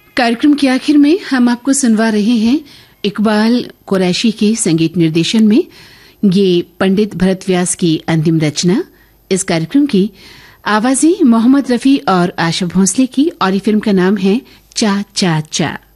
कार्यक्रम के आखिर में हम आपको सुनवा रहे हैं इकबाल कुरैशी के संगीत निर्देशन में ये पंडित भरत व्यास की अंतिम रचना। इस कार्यक्रम की आवाजें मोहम्मद रफी और आशा भोंसले की और ये फिल्म का नाम है चा चा चा।